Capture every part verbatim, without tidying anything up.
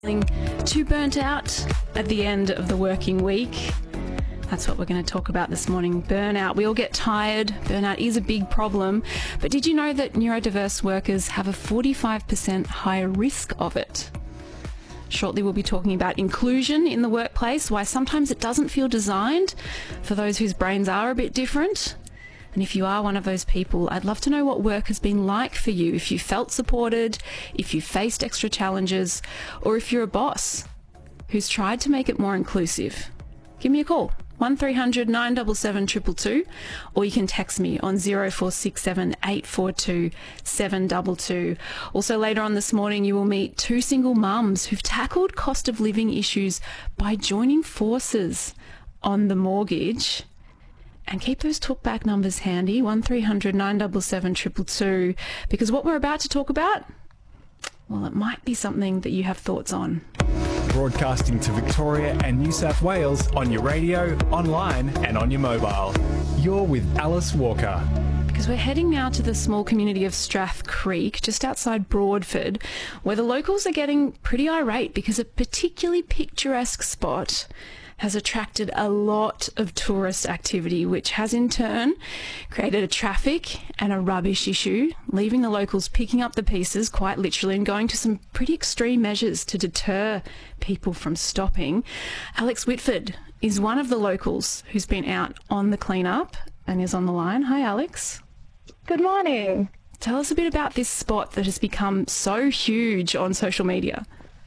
Feeling too burnt out at the end of the working week? That's what we're going to talk about this morning. Burnout. We all get tired. Burnout is a big problem. But did you know that neurodiverse workers have a forty-five percent higher risk of it? Shortly we'll be talking about inclusion in the workplace, why sometimes it doesn't feel designed for those whose brains are a bit different. And if you are one of those people, I'd love to know what work has been like for you, if you felt supported, if you faced extra challenges, or if you're a boss who's tried to make it more inclusive. Give me a call, one three hundred nine seven seven two two two, or you can text me on zero four six seven eight four two seven two two. Also later on this morning, you will meet two single mums who've tackled cost of living issues by joining forces on the mortgage. And keep those talkback numbers handy, one three hundred nine seven seven two two two, because what we're about to talk about, well, it might be something that you have thoughts on. Broadcasting to Victoria and New South Wales on your radio, online and on your mobile. You're with Alice Walker. Because we're heading now to the small community of Strath Creek, just outside Broadford, where the locals are getting pretty irate because a particularly picturesque spot has attracted a lot of tourist activity, which has in turn created a traffic and a rubbish issue, leaving the locals picking up the pieces quite literally and going to some pretty extreme measures to deter people from stopping. Alex Whitford is one of the locals who's been out on the clean-up and is on the line. Hi, Alex. Good morning. Tell us a bit about this spot that has become so huge on social media.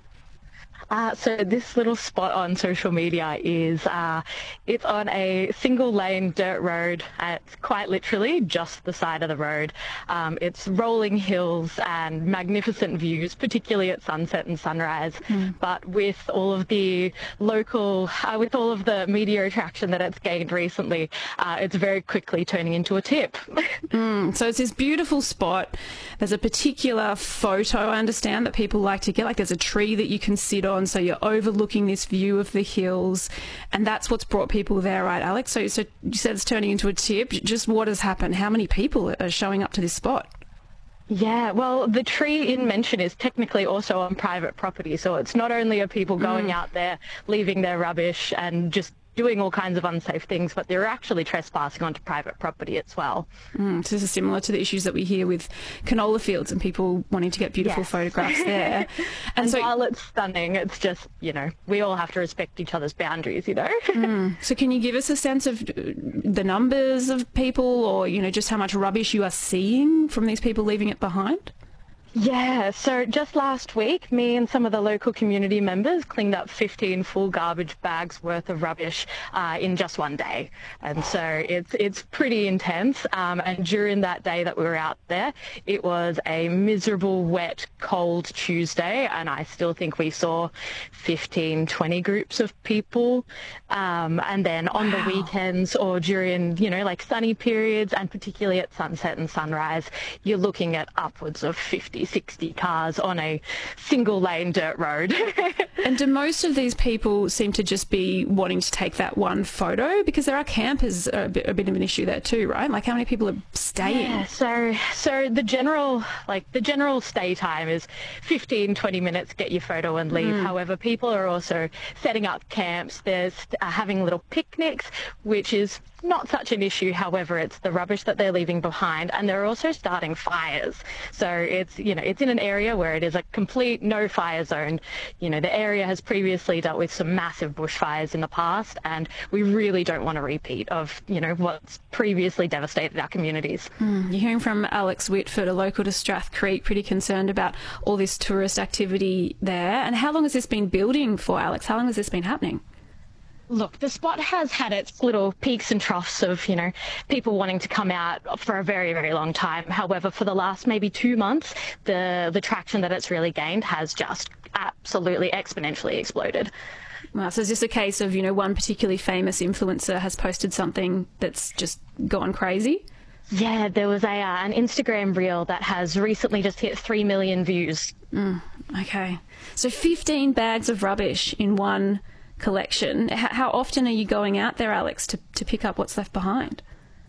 Uh, so this little spot on social media is, uh, it's on a single lane dirt road. Uh, it's quite literally just the side of the road. Um, it's rolling hills and magnificent views, particularly at sunset and sunrise. Mm. But with all of the local, uh, with all of the media attraction that it's gained recently, uh, it's very quickly turning into a tip. mm, so it's this beautiful spot. There's a particular photo, I understand, that people like to get. Like there's a tree that you can sit on, so you're overlooking this view of the hills, and that's what's brought people there, right, Alex? So, so you said it's turning into a tip. Just what has happened? How many people are showing up to this spot? Yeah, well, the tree in mention is technically also on private property, so it's not only are people going mm. out there, leaving their rubbish and just doing all kinds of unsafe things, but they're actually trespassing onto private property as well. Mm, so this is similar to the issues that we hear with canola fields and people wanting to get beautiful yes. photographs there. And, and so, while it's stunning, it's just, you know, we all have to respect each other's boundaries, you know. mm, so can you give us a sense of the numbers of people, or, you know, just how much rubbish you are seeing from these people leaving it behind? Yeah, so just last week, me and some of the local community members cleaned up fifteen full garbage bags worth of rubbish uh, in just one day. And so it's it's pretty intense. Um, and during that day that we were out there, it was a miserable, wet, cold Tuesday. And I still think we saw fifteen, twenty groups of people. Um, and then on wow. the weekends or during, you know, like sunny periods, and particularly at sunset and sunrise, you're looking at upwards of fifty, sixty cars on a single lane dirt road. And do most of these people seem to just be wanting to take that one photo? Because there are campers are a bit, a bit of an issue there too, right? Like how many people are staying? Yeah, so so the general like the general stay time is fifteen, twenty minutes, get your photo and leave. Mm. However, people are also setting up camps. There's uh, having little picnics, which is not such an issue. However, it's the rubbish that they're leaving behind, and they're also starting fires. So it's, you know, it's in an area where it is a complete no fire zone. You know, the area has previously dealt with some massive bushfires in the past, and we really don't want a repeat of, you know, what's previously devastated our communities. Mm, you're hearing from Alex Whitford, a local to Strath Creek, pretty concerned about all this tourist activity there. And how long has this been building for, Alex? How long has this been happening? Look, the spot has had its little peaks and troughs of, you know, people wanting to come out for a very, very long time. However, for the last maybe two months, the, the traction that it's really gained has just absolutely exponentially exploded. Wow, so is this a case of, you know, one particularly famous influencer has posted something that's just gone crazy? Yeah, there was a uh, an Instagram reel that has recently just hit three million views. Mm, okay. So fifteen bags of rubbish in one collection. How often are you going out there, Alex, to, to pick up what's left behind?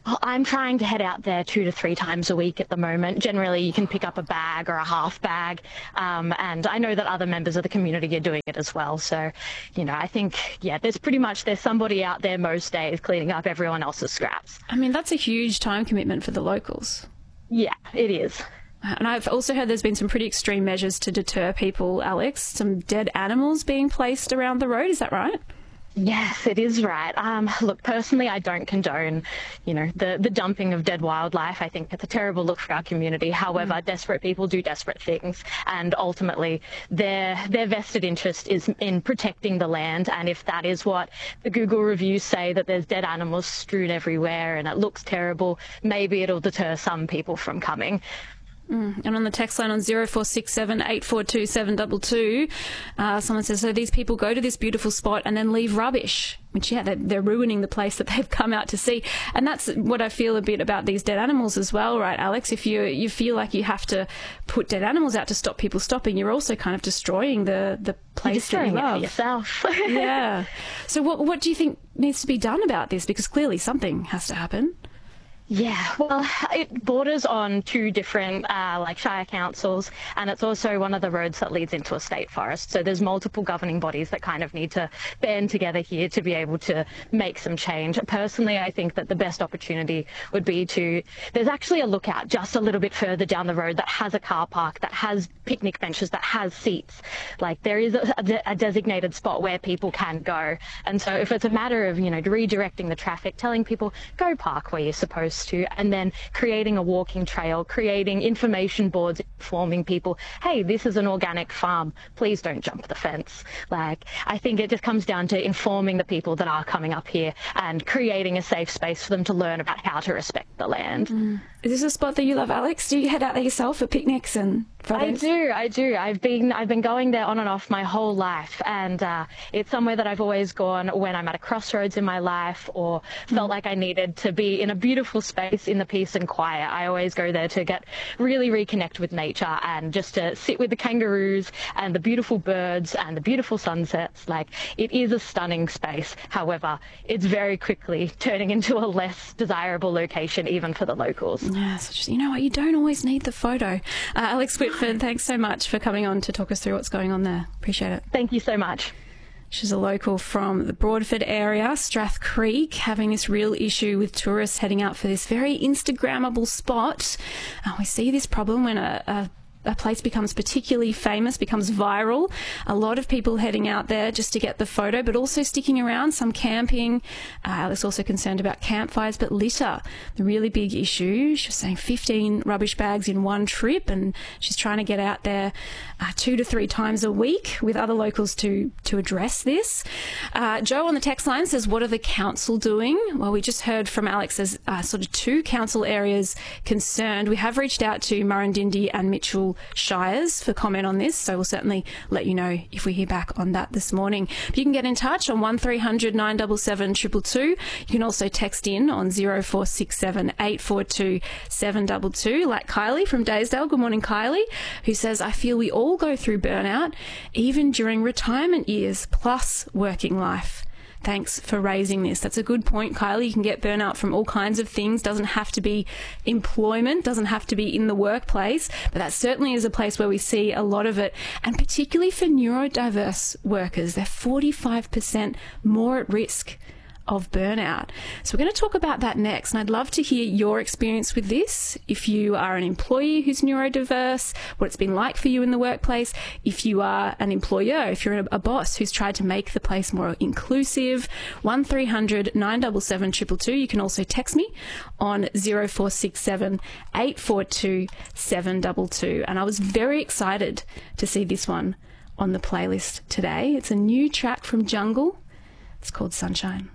Well, I'm trying to head out there two to three times a week at the moment. Generally, you can pick up a bag or a half bag, um, and I know that other members of the community are doing it as well. So, you know, I think, yeah, there's pretty much, there's somebody out there most days cleaning up everyone else's scraps. I mean, that's a huge time commitment for the locals. Yeah, it is. And I've also heard there's been some pretty extreme measures to deter people, Alex. Some dead animals being placed around the road, is that right? Yes, it is right. Um, look, personally, I don't condone, you know, the, the dumping of dead wildlife. I think it's a terrible look for our community. However, mm. desperate people do desperate things, and ultimately their their vested interest is in protecting the land. And if that is what the Google reviews say, that there's dead animals strewn everywhere and it looks terrible, maybe it'll deter some people from coming. Mm. And on the text line on zero four six seven, eight four two, seven two two, uh, someone says, so these people go to this beautiful spot and then leave rubbish, which, yeah, they're, they're ruining the place that they've come out to see. And that's what I feel a bit about these dead animals as well, right, Alex? If you you feel like you have to put dead animals out to stop people stopping, you're also kind of destroying the, the place that you love. It for yourself. Yeah. So what what do you think needs to be done about this? Because clearly something has to happen. Yeah, well, it borders on two different uh, like shire councils, and it's also one of the roads that leads into a state forest. So there's multiple governing bodies that kind of need to band together here to be able to make some change. Personally, I think that the best opportunity would be to, there's actually a lookout just a little bit further down the road that has a car park, that has picnic benches, that has seats. Like there is a, a, a designated spot where people can go. And so if it's a matter of, you know, redirecting the traffic, telling people, go park where you're supposed to, and then creating a walking trail, creating information boards informing people, hey, this is an organic farm, please don't jump the fence. Like, I think it just comes down to informing the people that are coming up here and creating a safe space for them to learn about how to respect the land. Mm. Is this a spot that you love, Alex? Do you head out there yourself for picnics and photos? I do, I do. I've been I've been going there on and off my whole life, and uh, it's somewhere that I've always gone when I'm at a crossroads in my life or felt mm. like I needed to be in a beautiful space in the peace and quiet. I always go there to get really reconnect with nature and just to sit with the kangaroos and the beautiful birds and the beautiful sunsets. Like, it is a stunning space. However, it's very quickly turning into a less desirable location even for the locals. Yeah, so just, you know what, you don't always need the photo. Uh, Alex Whitford, thanks so much for coming on to talk us through what's going on there. Appreciate it. Thank you so much. She's a local from the Broadford area, Strath Creek, having this real issue with tourists heading out for this very Instagrammable spot. Uh, we see this problem when a, a a place becomes particularly famous, becomes viral. A lot of people heading out there just to get the photo, but also sticking around, some camping. Uh, Alex also concerned about campfires, but litter, the really big issue. She was saying fifteen rubbish bags in one trip, and she's trying to get out there uh, two to three times a week with other locals to, to address this. Uh, Joe on the text line says, what are the council doing? Well, we just heard from Alex, there's uh, sort of two council areas concerned. We have reached out to Murrindindi and Mitchell Shires for comment on this, so we'll certainly let you know if we hear back on that this morning. But you can get in touch on one three hundred nine seven seven two two two. You can also text in on zero four six seven eight four two seven two two, like Kylie from Daysdale. Good morning, Kylie, who says, I feel we all go through burnout, even during retirement years, plus working life. Thanks for raising this. That's a good point, Kylie. You can get burnout from all kinds of things. Doesn't have to be employment, doesn't have to be in the workplace, but that certainly is a place where we see a lot of it. And particularly for neurodiverse workers, they're forty-five percent more at risk of burnout. So we're going to talk about that next, and I'd love to hear your experience with this. If you are an employee who's neurodiverse, what it's been like for you in the workplace. If you are an employer, if you're a boss who's tried to make the place more inclusive, one three hundred nine seven seven two two two. You can also text me on zero four six seven eight four two seven two two. And I was very excited to see this one on the playlist today. It's a new track from Jungle. It's called Sunshine.